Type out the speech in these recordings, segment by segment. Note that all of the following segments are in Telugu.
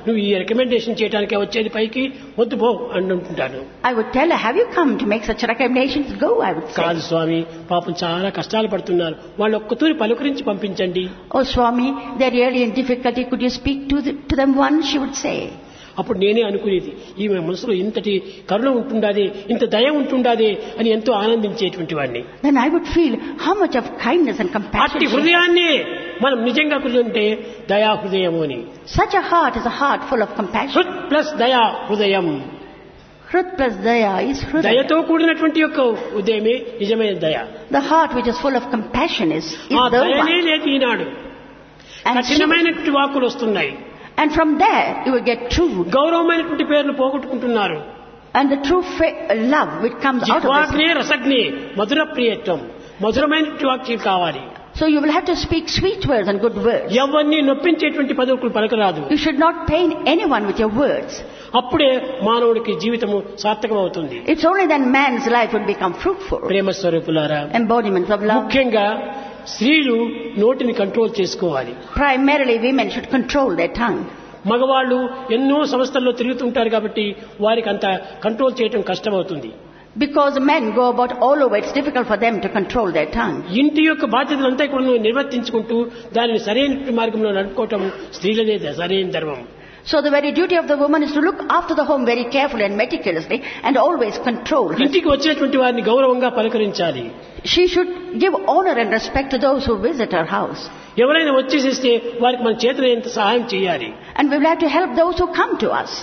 నువ్వు ఈ రికమెండేషన్ చేయడానికి వచ్చేది పైకి వద్దు పో అని అంటుంటాను. I would tell her, have you come to make such recommendations? Go, I would say. కాదు స్వామి, పాపం చాలా కష్టాలు పడుతున్నారు, వాళ్ళు ఒక్కతూరి పలుకరించి పంపించండి. Oh Swami, they're really in difficulty. Could you speak to them once? She would say. అప్పుడు నేనే అనుకునేది, ఈమె మనసులో ఇంతటి కరుణ ఉంటుండాదే, ఇంత దయ ఉంటుండాదే అని ఎంతో ఆనందించేటువంటి వాడిని. Then I would feel how much of kindness and compassion. అట్టి హృదయాన్ని మనం నిజంగా కుదిరితే దయా హృదయము అని. Such a heart is a heart full of compassion. హృత్ plus దయా హృదయం. Hrut plus daya is hrudaya. దయతో కూడినటువంటి యొక్క హృదయమే నిజమైన దయ. The heart which is full of compassion is ఆ the దయనే one. లేదు ఈనాడు. And కఠినమైనటువంటి వాక్కులు వస్తున్నాయి, and from there you will get true. గౌరవమైనటువంటి పేర్లు పోగొట్టుకుంటున్నారు. And the true love which comes out of this. జిహ్వాగ్నే రసగ్నే మధుర ప్రియత్వం, మధురమైనటువంటి వాక్యం కావాలి. So you will have to speak sweet words and good words. ఎవరిని నొప్పించేటువంటి పదవులు పలకరాదు. You should not pain anyone with your words. అప్పుడే మానవుడికి జీవితము సార్థకమవుతుంది. It's only then man's life would become fruitful. ప్రేమ స్వరూపులారా, Embodiments of love. ముఖ్యంగా స్త్రీలు నోటిని కంట్రోల్ చేసుకోవాలి. Primarily women should control their tongue. మగవాళ్ళు ఎన్నో సంస్థల్లో తిరుగుతుంటారు కాబట్టి వారికి అంత కంట్రోల్ చేయడం కష్టమవుతుంది. Because men go about all over, it's difficult for them to control their tongue. ఇంటి యొక్క బాధ్యతలంతా కూడా నిర్వర్తించుకుంటూ దానిని సరైన మార్గంలో నడుపుకోవటం స్త్రీలదే సరైన ధర్మం. So the very duty of the woman is to look after the home very carefully and meticulously and always control her. ఇంటికి వచ్చేటువంటి వారిని గౌరవంగా పలకరించాలి. She should give honor and respect to those who visit her house. ఎవరైనా వచ్చేసేస్తే వారికి మన చేతులైనంత సహాయం చేయాలి. And we will have to help those who come to us.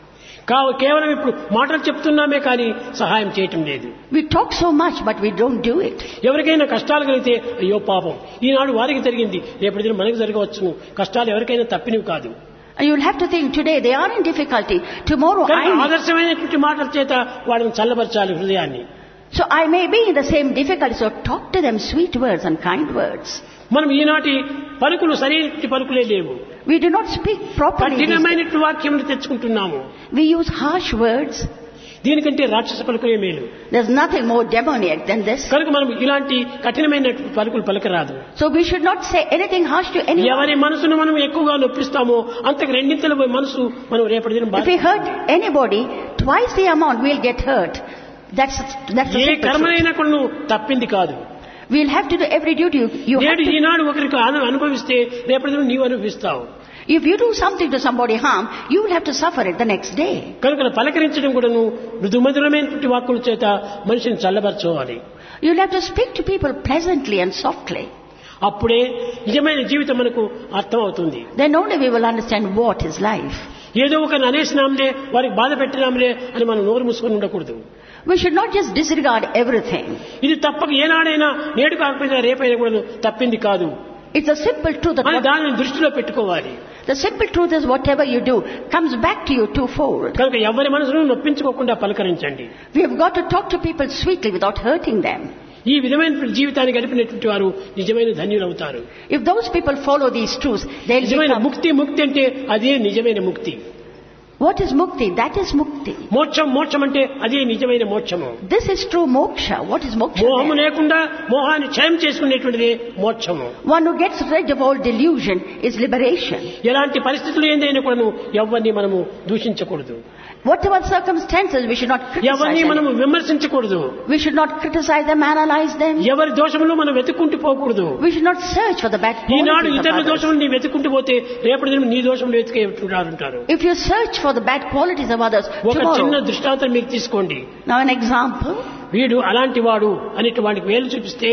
కేవలం ఇప్పుడు మాటలు చెప్తున్నామే కానీ సహాయం చేయటం లేదు. We talk so much but we don't do it. ఎవరికైనా కష్టాలు కలిగితే అయ్యో పాపం ఈనాడు వారికి జరిగింది, రేపటి దినం మనకు జరగవచ్చును. కష్టాలు ఎవరికైనా తప్పినవి కాదు. And you will have to think, today they are in difficulty, tomorrow I may. ఆదర్శమైనటువంటి మాటల చేత వాళ్ళని చల్లబరచాలి హృదయాన్ని. So I may be in the same difficulty, so talk to them sweet words and kind words. మనం ఈనాటి పలుకులు సరైన పలుకులే లేవు. We do not speak properly. కఠినమైనటువంటి వాక్యములు తెచ్చుకుంటున్నాము. We use harsh words. దీనికంటే రాక్షస పలుకులే మేలు. There's nothing more demoniac than this. కనుక మనం ఇలాంటి కఠినమైన పలుకులు పలకరాదు. So we should not say anything harsh to anyone. ఎవరి మనసును మనం ఎక్కువగా నొప్పిస్తామో అంతకు రెండింతల మనసు మనం రేపటి దినం If we hurt anybody, twice the amount we'll get hurt. That's ఏ కర్మనైనా కూడా నువ్వు తప్పింది కాదు. We'll have to do every duty you have నేడు to. ఈనాడు ఒకరికి అనుభవిస్తే రేపటి దినం నీవు అనుభవిస్తావు. If you do something to somebody harm, you will have to suffer it the next day. కనుక పలకరించడం కూడా నువ్వు మృదుమధురమైనటువంటి వాక్కుల చేత మనిషిని చల్లబరచాలి. You'll have to speak to people pleasantly and softly. అప్పుడే నిజమైన జీవితం మనకు అర్థం అవుతుంది. Then only we will understand what is life. ఏదో ఒక అనేసినాంలే వారికి బాధ పెట్టినాంలే అని మనం నోరు మూసుకొని ఉండకూడదు. We should not just disregard everything. ఇది తప్పక ఏనాడైనా నేడు కాకపోయినా రేపైనా కూడా తప్పింది కాదు. It's a simple truth that దానిని దృష్టిలో పెట్టుకోవాలి. the simple truth is whatever you do comes back to you twofold. కనుక ఎవరి మనసును నొప్పించుకోకుండా పలకరించండి. We have got to talk to people sweetly without hurting them. ఈ విధమైన జీవితాన్ని గడిపినటువంటి వారు నిజమైన ధన్యులవుతారు. If those people follow these truths, they'll నిజమైన become. ముక్తి అంటే అదే నిజమైన ముక్తి. What is mukti? That is mukti. మోక్షం అంటే అదే నిజమైన మోక్షము. This is true moksha. What is moksha? మోహము లేకుండా మోహాన్ని క్షయం చేసుకునేటువంటిదే మోక్షము. One who gets rid of all delusion is liberation. ఎలాంటి పరిస్థితులు ఏందైనా కూడా ఎవరిని మనము దూషించకూడదు. Whatever circumstances, we should not ఎవరిని criticize మనము them. విమర్శించకూడదు. We should not criticize them, analyze them. ఎవరి దోషములు మనం వెతుక్కుంటూ పోకూడదు. We should not search for the bad Eenadu qualities of ఇతరుల others. దోషములు నీ వెతుక్కుంటూ పోతే రేపటి దినం నీ దోషములు వెతికేంటారు. If you search for the bad qualities of others, ఒక చిన్న tomorrow. దృష్టాంతం మీకు తీసుకోండి. Now an example. వీడు అలాంటి వాడు అనేటి వాడికి వేలు చూపిస్తే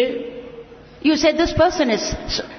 You said this person is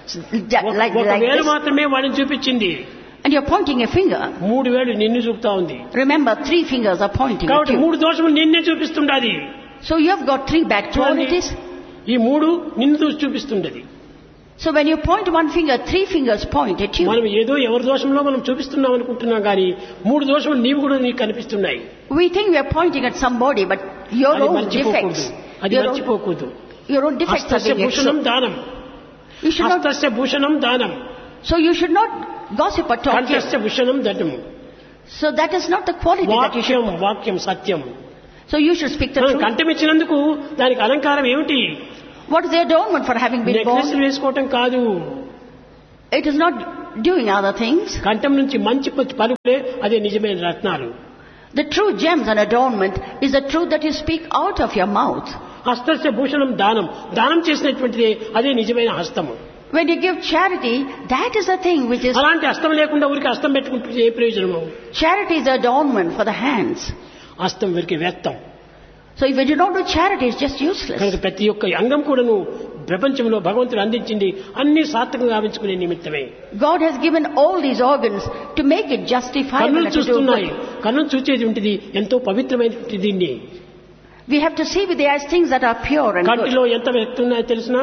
like ఒక వేలు this, మాత్రమే వాడిని చూపించింది. and you're pointing a finger. 3 వేలు నిన్ను చూపుతా ఉంది. Remember, 3 fingers are pointing at కాబట్టి you. 3 దోషములు నిన్నే చూపిస్తుండాలి. So you have got 3 bad qualities. ఈ 3 నిన్ను చూపిస్తుండది. So when you point one finger, 3 fingers point at you. మనం ఏదో ఎవరి దోషంలో మనం చూపిస్తున్నాం అనుకుంటున్నాం కానీ 3 దోషములు నీవు కూడా నీకు కనిపిస్తున్నాయి. We think we are pointing at somebody, but your అది own మర్చిపోకూడదు. defects. అది మర్చిపోకూడదు. Your own defects are హస్తస్య being Bhushanam exposed. దానం. You should not. హస్తస్య భూషణం దానం. So you should not gossip or talk. కంఠస్య Bhushanam దటము. So that is not the quality that you should. వాక్యం సత్యం. So you should speak the మనం truth. కంఠం ఇచ్చినందుకు దానికి అలంకారం ఏమిటి? What is the adornment for having been born? Necklace వేసుకోవటం కాదు. It is not doing other things. కంఠం నుంచి మంచి పలుకులే అదే నిజమైన రత్నాలు. The true gems and adornment is the truth that you speak out of your mouth. హస్తస్య Bhushanam దానం, దానం చేసినటువంటిదే అదే నిజమైన హస్తము. When you give charity, that is the thing which is... అలాంటి హస్తం లేకుండా ఊరికి హస్తం పెట్టుకుంటే ఏ ప్రయోజనము? Charity is adornment for the hands. హస్తం వీరికి వ్యర్థం. So if you do not do charity, it's just useless. కనుక ప్రతి ఒక్క అంగం కూడాను ప్రపంచంలో భగవంతుడు అందించింది అన్ని సార్థకంగా గావించుకునే నిమిత్తమే. God has given all these organs to make it justifiable. కన్నులు చూస్తున్నాయి, కన్నులు చూచేది ఉంటుంది ఎంతో పవిత్రమైనటువంటి దీన్ని. We have to see with the eyes things that are pure and good. కంటిలో ఎంత వ్యక్తి ఉన్నాయో తెలుసునా,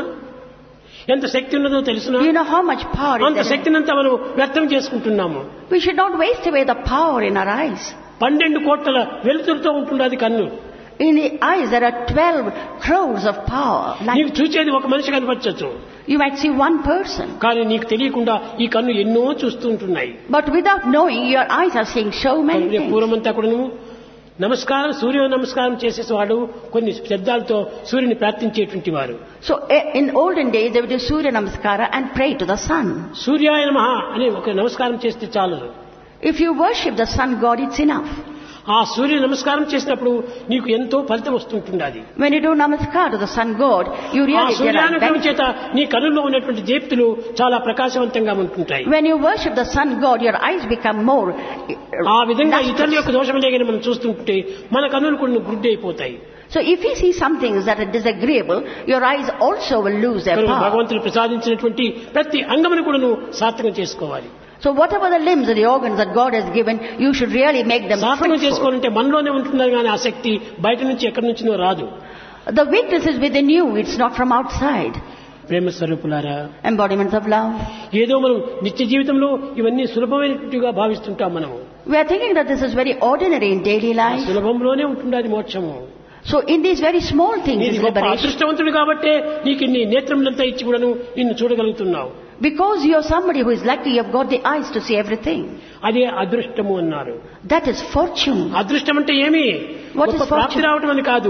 ఎంత శక్తి ఉన్నదో తెలుసునా? Do you know how much power is అంత there? శక్తినంతా మనం వ్యర్థం చేసుకుంటున్నాము. We should not waste away the power in our eyes. 12 కోట్ల వెలుతురుతో ఉంటున్నది కన్ను. In the eyes there are 12 crores of power. నీకు చూచేది ఒక మనిషి కనిపించచ్చు, You might see one person, కానీ నీకు తెలియకుండా ఈ కన్ను ఎన్నో చూస్తూ ఉంటున్నాయి. but without knowing, your eyes are seeing so many things. పూర్వమంతా కూడాను నమస్కారం, సూర్య నమస్కారం చేసేవాడు కొన్ని శబ్దాలతో సూర్యుని ప్రార్థించేటువంటి వారు. So in olden days they would do Surya Namaskara and pray to the sun. సూర్యాయ నమః అని ఒక నమస్కారం చేస్తే చాలు. If you worship the sun god, it's enough. ఆ సూర్య నమస్కారం చేసినప్పుడు నీకు ఎంతో ఫలితం వస్తుంటుంది. When you do Namaskar to the sun god, you ఆ really get a సూర్యానుగ్రహం benefit. చేత నీ కన్నుల్లో ఉన్నటువంటి దీప్తులు చాలా ప్రకాశవంతంగా ఉంటుంటాయి. When you worship the sun god, your eyes become more ఆ విధంగా lustrous. ఇతరుల యొక్క దోషములేని మనం చూస్తుంటే మన కన్నులు కొన్ని గుడ్డి అయిపోతాయి. So if you see some things that are disagreeable, your eyes also will lose their power. భగవంతుడు ప్రసాదించినటువంటి ప్రతి అంగమును కూడా సార్థకం చేసుకోవాలి. So whatever the limbs and the organs that God has given, you should really make them సార్థకం fruitful. చేసుకోవాలంటే మనలోనే ఉంటున్నారు కానీ ఆ శక్తి బయట నుంచి ఎక్కడి నుంచినో రాదు. The weakness is within you, it's not from outside. ప్రేమ స్వరూపులారా, Embodiments of love. ఏదో మనం నిత్య జీవితంలో ఇవన్నీ సులభమైనట్టుగా భావిస్తుంటాం. మనము We are thinking that this is very ordinary in daily life. సులభంలోనే ఉంటున్నది మోక్షము. So in these very small things నీది is గొప్ప liberation. అదృష్టవంతుడు కాబట్టే నీకు ఇన్ని నేత్రములంతా ఇచ్చి కూడాను నిన్ను చూడగలుగుతున్నావు. Because you are somebody who is lucky, you have got the eyes to see everything. అదే అదృష్టము అన్నారు. That is fortune. అదృష్టం అంటే ఏమి? What is గొప్ప ప్రాప్తి fortune? రావటం అని కాదు.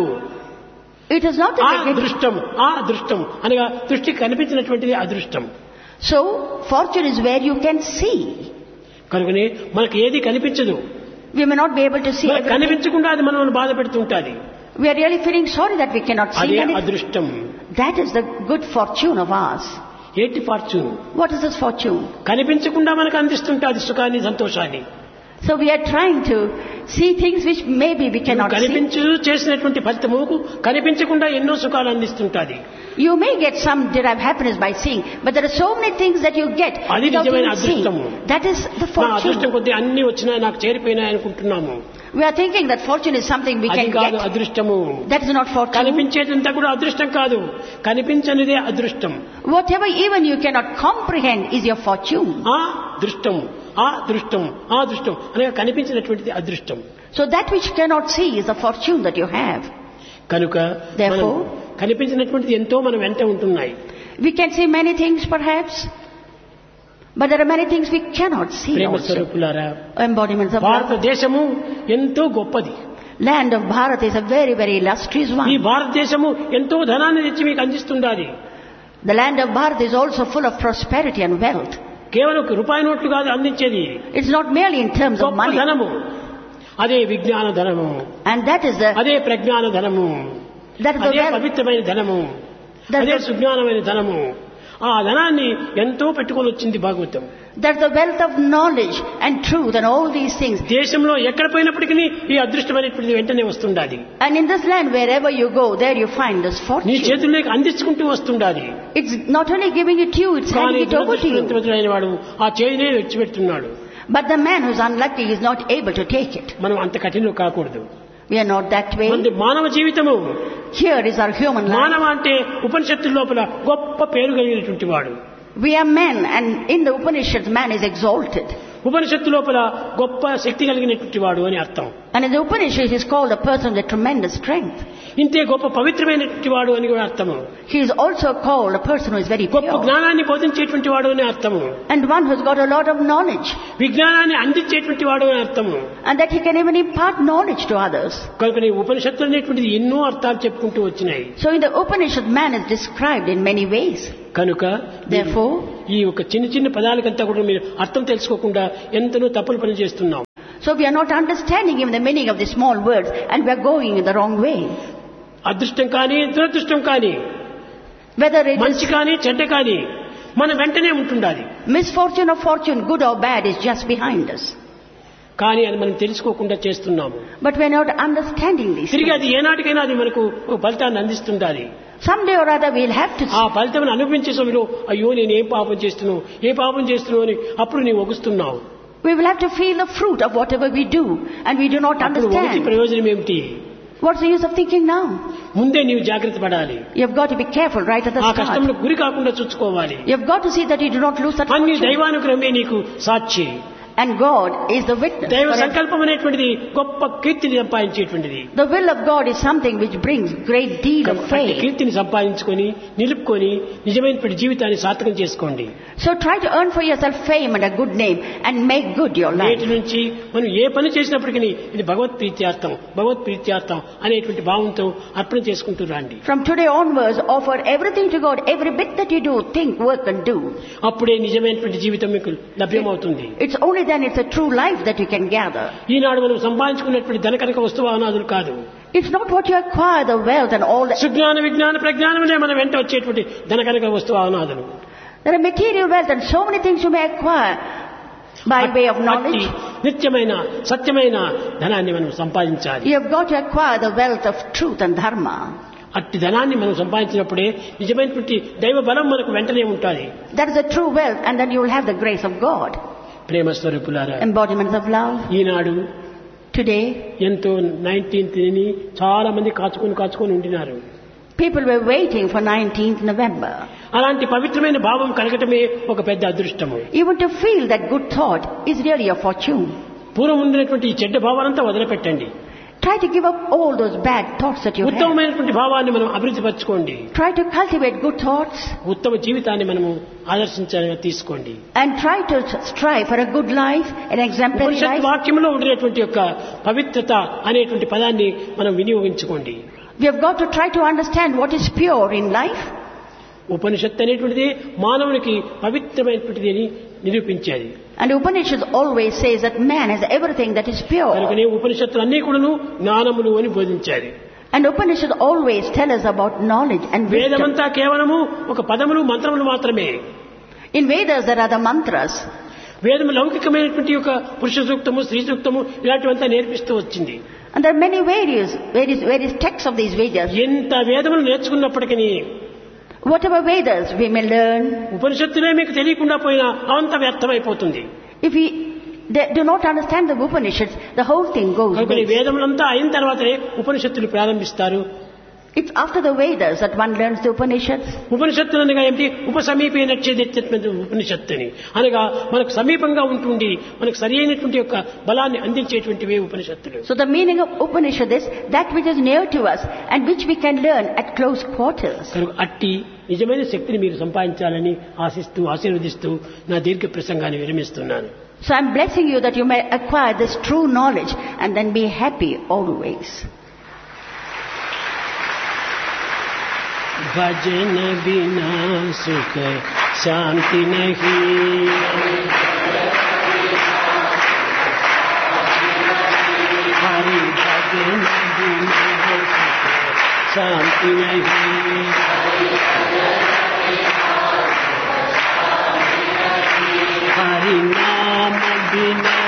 It is not ఆ that they get... అదృష్టం, ఆ అదృష్టం అనగా దృష్టికి కనిపించినటువంటిది అదృష్టం. So fortune is where you can see. కనుకనే మనకు ఏది కనిపించదు. We may not be able to see మనకు everything. కనిపించకుండా అది మనల్ని బాధ పెడుతుంటాది. We are really feeling sorry that we cannot see అదే anything. అదృష్టం. That is the good fortune of ours. ఏంటి fortune? What is this fortune? కనిపించకుండా మనకు అందిస్తుంటాది సుఖాన్ని, సంతోషాన్ని. So we are trying to see things which maybe we cannot see. కనిపించు చేసినటువంటి ఫలితముకు కనిపించకుండా ఎన్నో సుఖాలు అందిస్తుంటాది. You may get some derived happiness by seeing, but there are so many things that you get అది without నిజమైన even seeing. అదృష్టము. That is the నా అదృష్టం fortune. కొద్ది అన్ని వచ్చినా నాకు చేరిపోయినాయి అనుకుంటున్నాము. We are thinking that fortune is something we అది can కాదు get. అదృష్టము. That is not fortune. కనిపించేదంతా కూడా అదృష్టం కాదు, కనిపించనిదే అదృష్టం. Whatever even you cannot comprehend is your fortune. ఆ దృష్టం, ఆ దృష్టం, ఆ దృష్టం అనగా కనిపించినటువంటిది అదృష్టం. So that which cannot see is the fortune that you have. కనుక Therefore, కనిపించినటువంటిది ఎంతో మనం వెంట ఉంటున్నాయి. we can see many things perhaps, but there are many things we cannot see Prema also. స్వరూపులారా, Embodiments of love. భారతదేశము ఎంతో గొప్పది. Land of Bharat is a very, very illustrious ఈ one. భారతదేశము ఎంతో ధనాన్ని తెచ్చి మీకు అందిస్తుండాలి. The land of Bharat is also full of prosperity and wealth. కేవలం రూపాయి నోట్లు కాదు అందించేది, It's not merely in terms of గొప్ప money. ధనము. అదే విజ్ఞాన ధనము, And that is the అదే ప్రజ్ఞాన ధనము, that is the అదే wealth. పవిత్రమైన ధనము, That's అదే the- సుజ్ఞానమైన ధనము. ఆ ధనాన్ని ఎంతో పెట్టుకొని వచ్చింది Bhagavatam. That's the wealth of knowledge and truth and all these things. దేశంలో ఎక్కడ పోయినప్పటికీ ఈ అదృష్టమైనటువంటిది వెంటనే వస్తుండాది. And in this land, wherever you go, there you find this నీ fortune. చేతుల్లోకి అందించుకుంటూ వస్తుండాది. It's not only giving it to you, it's కానీ handing it over to you. దురదృష్టవంతుడైన వాడు ఆ చేయినే విడిచిపెడుతున్నాడు. But the man who's unlucky is not able to take it. మనం అంత కఠినం కాకూడదు. We are not that way. మనది మానవ జీవితము. Here is our human life. మానవ అంటే ఉపనిషత్తు లోపల గొప్ప పేరు కలిగినటువంటి వాడు. We are men, and in the Upanishads, man is exalted. ఉపనిషత్తు లోపల గొప్ప శక్తి కలిగినటువంటి వాడు అని అర్థం. And in the Upanishads, he is called a person with tremendous strength. ఇంతే గొప్ప పవిత్రమైనటువంటి వాడు అని కూడా అర్థము. He is also called a person who is very గొప్ప pure. జ్ఞానాన్ని బోధించేటువంటి వాడు అని అర్థము. And one who's got a lot of knowledge. విజ్ఞానాన్ని అందించేటువంటి వాడు అని అర్థము. And that he can even impart knowledge to others. కనుక ఈ ఉపనిషత్తులు అనేటువంటిది ఎన్నో అర్థాలు చెప్పుకుంటూ వచ్చినాయి. So in the Upanishad, man is described in many ways. కనుక Therefore, ఈ ఒక చిన్న చిన్న పదాలకంతా కూడా మీరు అర్థం తెలుసుకోకుండా ఎంతనో తప్పులు పని చేస్తున్నాం. So we are not understanding even the meaning of the small words and we are going in the wrong way. అదృష్టం కానీ దురదృష్టం కానీ Whether it మంచి is కానీ చెడ్డ కానీ మన వెంటనే ఉంటుండాలి. misfortune or fortune, good or bad, is just behind us. కానీ అది మనం తెలుసుకోకుండా చేస్తున్నాము. But we are not understanding these తిరిగి things. అది ఏనాటికైనా అది మనకు ఒక ఫలితాన్ని అందిస్తుండాలి. Someday or other we'll have to ఆ ఫలితం అనుభవించే సమయంలో అయ్యో నేను ఏ పాపం చేస్తున్నావు అని అప్పుడు నీవు ఒగుస్తున్నావు. we will have to feel the fruit of whatever we do and we do not అప్పుడు ఒకటి understand. ప్రయోజనం ఏమిటి? What's the use of thinking now? ముందే నీవు జాగ్రత్త పడాలి. You've got to be careful right at the ఆ start. కష్టంలో గురి కాకుండా చూసుకోవాలి. You've got to see that you do not lose that అన్ని fortune. దైవానుగ్రహమే నీకు సాక్షి. And God is the witness. దైవ for everything. సంకల్పం అనేటువంటిది గొప్ప కీర్తిని సంపాదించేటువంటిది. The will of God is something which brings great deal of అట్టి faith. కీర్తిని సంపాదించుకొని నిలుపుకొని నిజమైనటువంటి జీవితాన్ని సార్థకం చేసుకోండి. So try to earn for yourself fame and a good name and make good your life. నేటి నుంచి మనం ఏ పని చేసినప్పటికీ ఇది భగవత్ ప్రీత్యార్థం అనేటువంటి భావంతో అర్పణ చేసుకుంటూ రండి. From today onwards, offer everything to God. Every bit that you do, think, work and do. అప్పుడే నిజమైనటువంటి జీవితం మీకు లభ్యమవుతుంది. It's only then it's a true life that you can gather. ఈనాడు మనం సంపాదించుకున్నటువంటి ధనకనక వస్తువానాదులు కాదు. It's not what you acquire, the wealth and all that. Sujnana విజ్ఞాన ప్రజ్ఞానములే మన వెంట వచ్చేటువంటి ధనకనక వస్తువానాదులు. There are material wealth and so many things you may acquire by way of knowledge. నిత్యమైన సత్యమైన ధనాన్ని మనం సంపాదించాలి. You have got to acquire the wealth of truth and dharma. అట్టి ధనాన్ని మనం సంపాదించినప్పుడే నిజమైనటువంటి దైవ బలం మనకు వెంటనే ఉంటుంది. That is a true wealth and then you will have the grace of God. ప్రేమ స్వరూపులారా, Embodiments of love. Eenadu Today, ఎంతో 19th ని చాలా మంది కాచుకొని ఉండినారు. people were waiting for 19th November. అలాంటి పవిత్రమైన భావం కలగటమే ఒక పెద్ద అదృష్టము. Even to feel that good thought is really a fortune. పూర్వం ఉండినటువంటి ఈ చెడ్డ భావాలంతా వదిలిపెట్టండి. Try to give up all those bad thoughts that you have. ఉత్తమమైనటువంటి భావాన్ని మనం అభివృద్ధి పరచుకోండి. Try to cultivate good thoughts. ఉత్తమ జీవితాన్ని మనము ఆదర్శించాలని తీసుకోండి. And try to strive for a good life, an exemplary Upanishad life. వాక్యంలో ఉండినటువంటి యొక్క పవిత్రత అనేటువంటి పదాన్ని మనం వినియోగించుకోండి. We have got to try to understand what is pure in life. ఉపనిషత్తు అనేటువంటిది మానవునికి పవిత్రమైనటువంటిది అని నిరూపించేది. And Upanishad always says that man has everything that is pure. కనుకనే ఉపనిషత్తులు అన్నీ కూడాను జ్ఞానములు అని బోధించారు. And Upanishad always tell us about knowledge and wisdom. వేదమంతా కేవలము ఒక పదములు మంత్రములు మాత్రమే. In Vedas there are the mantras. వేదము లౌకికమైనటువంటి యొక్క పురుష సూక్తము, స్త్రీ సూక్తము ఇలాంటివంతా నేర్పిస్తూ వచ్చింది. And there are many various texts of these Vedas. ఎంత వేదములు నేర్చుకున్నప్పటికీ Whatever Vedas we may learn, ఉపనిషత్తులే మీకు తెలియకుండా పోయినా అవంత వ్యర్థమైపోతుంది. if we do not understand the Upanishads, the whole thing goes కనుక waste. వేదములంతా అయిన తర్వాతనే ఉపనిషత్తులు ప్రారంభిస్తారు. It's after the Vedas that one learns the Upanishads. ఉపనిషత్తులు అనగా ఏమిటి? ఉపసమీపే నచ్చేది ఉపనిషత్తుని అనగా మనకు సమీపంగా ఉంటుంది, మనకు సరి అయినటువంటి యొక్క బలాన్ని అందించేటువంటివే ఉపనిషత్తులు. So the meaning of Upanishad is that which is near to us and which we can learn at close quarters. కనుక అట్టి నిజమైన శక్తిని మీరు సంపాదించాలని ఆశీర్వదిస్తూ నా దీర్ఘ ప్రసంగాన్ని విరమిస్తున్నాను. So I'm blessing you that you may acquire this true knowledge and then be happy always. भजन बिना सुख शांति नहीं, हरि भजन बिना सुख शांति नहीं, हरि नाम बिना